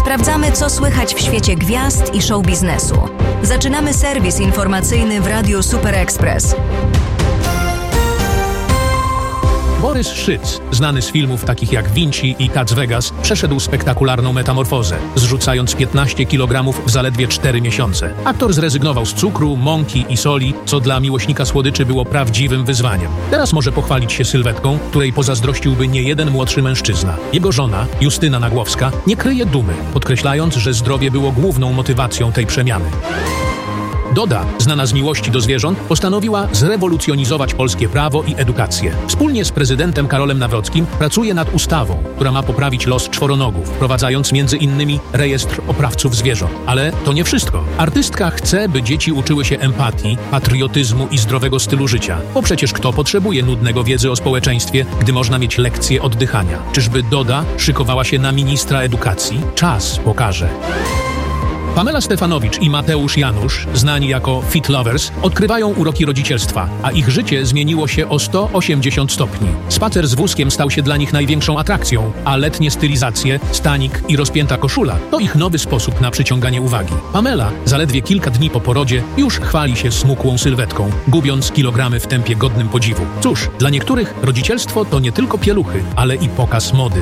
Sprawdzamy, co słychać w świecie gwiazd i show biznesu. Zaczynamy serwis informacyjny w Radiu Super Express. Borys Szyc, znany z filmów takich jak Vinci i Cats Vegas, przeszedł spektakularną metamorfozę, zrzucając 15 kg w zaledwie 4 miesiące. Aktor zrezygnował z cukru, mąki i soli, co dla miłośnika słodyczy było prawdziwym wyzwaniem. Teraz może pochwalić się sylwetką, której pozazdrościłby niejeden młodszy mężczyzna. Jego żona, Justyna Nagłowska, nie kryje dumy, podkreślając, że zdrowie było główną motywacją tej przemiany. Doda, znana z miłości do zwierząt, postanowiła zrewolucjonizować polskie prawo i edukację. Wspólnie z prezydentem Karolem Nawrockim pracuje nad ustawą, która ma poprawić los czworonogów, wprowadzając m.in. rejestr oprawców zwierząt. Ale to nie wszystko. Artystka chce, by dzieci uczyły się empatii, patriotyzmu i zdrowego stylu życia. Bo przecież kto potrzebuje nudnego wiedzy o społeczeństwie, gdy można mieć lekcje oddychania? Czyżby Doda szykowała się na ministra edukacji? Czas pokaże. Pamela Stefanowicz i Mateusz Janusz, znani jako Fit Lovers, odkrywają uroki rodzicielstwa, a ich życie zmieniło się o 180 stopni. Spacer z wózkiem stał się dla nich największą atrakcją, a letnie stylizacje, stanik i rozpięta koszula to ich nowy sposób na przyciąganie uwagi. Pamela, zaledwie kilka dni po porodzie, już chwali się smukłą sylwetką, gubiąc kilogramy w tempie godnym podziwu. Cóż, dla niektórych rodzicielstwo to nie tylko pieluchy, ale i pokaz mody.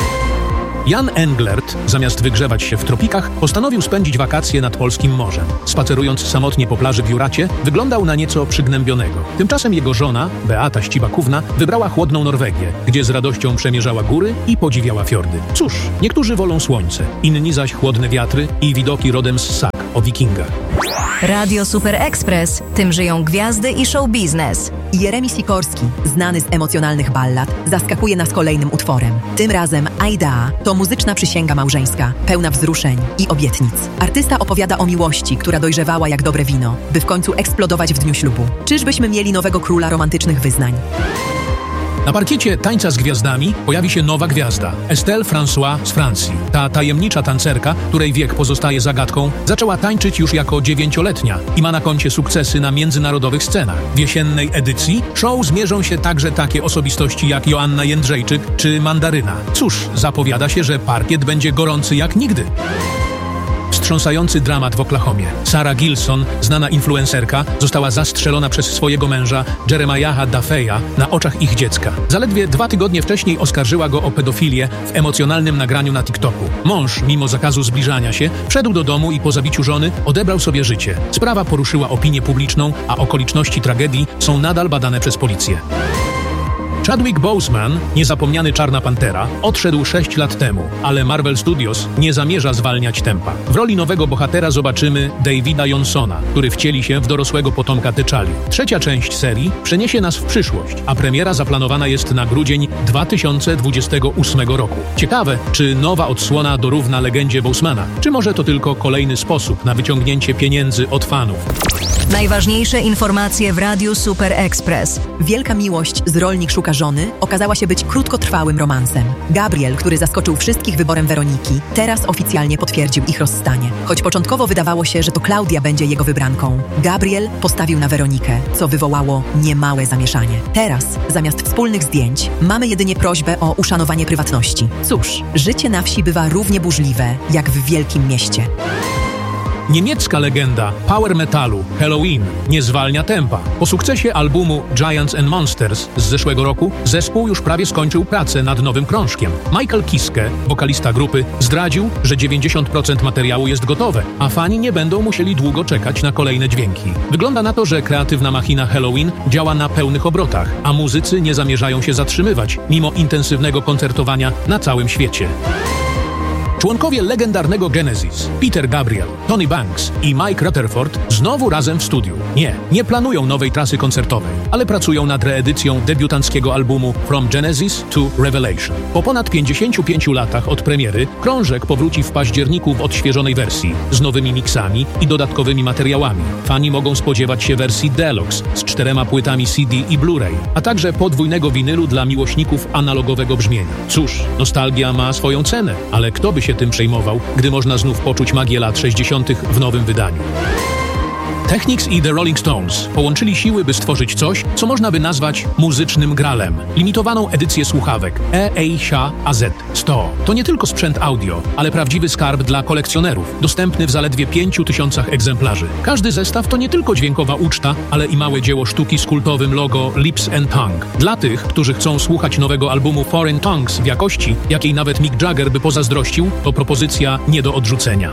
Jan Englert, zamiast wygrzewać się w tropikach, postanowił spędzić wakacje nad polskim morzem. Spacerując samotnie po plaży w Juracie, wyglądał na nieco przygnębionego. Tymczasem jego żona, Beata Ścibakówna, wybrała chłodną Norwegię, gdzie z radością przemierzała góry i podziwiała fiordy. Cóż, niektórzy wolą słońce, inni zaś chłodne wiatry i widoki rodem z sag o wikingach. Radio Super Express. Tym żyją gwiazdy i show biznes. Jeremi Sikorski, znany z emocjonalnych ballad, zaskakuje nas kolejnym utworem. Tym razem Aida to muzyczna przysięga małżeńska, pełna wzruszeń i obietnic. Artysta opowiada o miłości, która dojrzewała jak dobre wino, by w końcu eksplodować w dniu ślubu. Czyżbyśmy mieli nowego króla romantycznych wyznań? Na parkiecie Tańca z Gwiazdami pojawi się nowa gwiazda, Estelle François z Francji. Ta tajemnicza tancerka, której wiek pozostaje zagadką, zaczęła tańczyć już jako 9-letnia i ma na koncie sukcesy na międzynarodowych scenach. W jesiennej edycji show zmierzą się także takie osobistości jak Joanna Jędrzejczyk czy Mandaryna. Cóż, zapowiada się, że parkiet będzie gorący jak nigdy. Wstrząsający dramat w Oklahomie. Sarah Gilson, znana influencerka, została zastrzelona przez swojego męża Jeremiaha Duffeya na oczach ich dziecka. Zaledwie 2 tygodnie wcześniej oskarżyła go o pedofilię w emocjonalnym nagraniu na TikToku. Mąż, mimo zakazu zbliżania się, wszedł do domu i po zabiciu żony odebrał sobie życie. Sprawa poruszyła opinię publiczną, a okoliczności tragedii są nadal badane przez policję. Chadwick Boseman, niezapomniany Czarna Pantera, odszedł 6 lat temu, ale Marvel Studios nie zamierza zwalniać tempa. W roli nowego bohatera zobaczymy Davida Johnsona, który wcieli się w dorosłego potomka T'Challi. 3. część serii przeniesie nas w przyszłość, a premiera zaplanowana jest na grudzień 2028 roku. Ciekawe, czy nowa odsłona dorówna legendzie Bosemana, czy może to tylko kolejny sposób na wyciągnięcie pieniędzy od fanów. Najważniejsze informacje w Radiu Super Express. Wielka miłość z Rolnik szuka żony okazała się być krótkotrwałym romansem. Gabriel, który zaskoczył wszystkich wyborem Weroniki, teraz oficjalnie potwierdził ich rozstanie. Choć początkowo wydawało się, że to Klaudia będzie jego wybranką, Gabriel postawił na Weronikę, co wywołało niemałe zamieszanie. Teraz, zamiast wspólnych zdjęć, mamy jedynie prośbę o uszanowanie prywatności. Cóż, życie na wsi bywa równie burzliwe, jak w wielkim mieście. Niemiecka legenda power metalu Helloween nie zwalnia tempa. Po sukcesie albumu Giants and Monsters z zeszłego roku zespół już prawie skończył pracę nad nowym krążkiem. Michael Kiske, wokalista grupy, zdradził, że 90% materiału jest gotowe, a fani nie będą musieli długo czekać na kolejne dźwięki. Wygląda na to, że kreatywna machina Helloween działa na pełnych obrotach, a muzycy nie zamierzają się zatrzymywać, mimo intensywnego koncertowania na całym świecie. Członkowie legendarnego Genesis, Peter Gabriel, Tony Banks i Mike Rutherford znowu razem w studiu. Nie planują nowej trasy koncertowej, ale pracują nad reedycją debiutanckiego albumu From Genesis to Revelation. Po ponad 55 latach od premiery krążek powróci w październiku w odświeżonej wersji, z nowymi miksami i dodatkowymi materiałami. Fani mogą spodziewać się wersji Deluxe z 4 płytami CD i Blu-ray, a także podwójnego winylu dla miłośników analogowego brzmienia. Cóż, nostalgia ma swoją cenę, ale kto by się tym przejmował, gdy można znów poczuć magię lat 60. w nowym wydaniu. Technics i The Rolling Stones połączyli siły, by stworzyć coś, co można by nazwać muzycznym gralem. Limitowaną edycję słuchawek EASIA AZ-100. To nie tylko sprzęt audio, ale prawdziwy skarb dla kolekcjonerów, dostępny w zaledwie 5000 egzemplarzy. Każdy zestaw to nie tylko dźwiękowa uczta, ale i małe dzieło sztuki z kultowym logo Lips and Tongue. Dla tych, którzy chcą słuchać nowego albumu Foreign Tongues w jakości, jakiej nawet Mick Jagger by pozazdrościł, to propozycja nie do odrzucenia.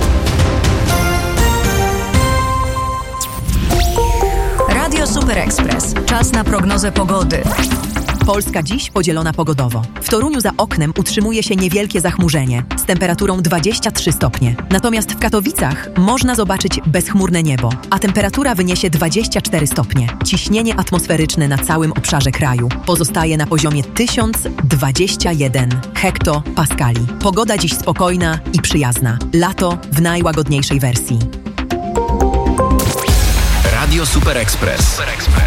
Radio Super Express. Czas na prognozę pogody. Polska dziś podzielona pogodowo. W Toruniu za oknem utrzymuje się niewielkie zachmurzenie z temperaturą 23 stopnie. Natomiast w Katowicach można zobaczyć bezchmurne niebo, a temperatura wyniesie 24 stopnie. Ciśnienie atmosferyczne na całym obszarze kraju pozostaje na poziomie 1021 hektopaskali. Pogoda dziś spokojna i przyjazna. Lato w najłagodniejszej wersji. Radio Super Express.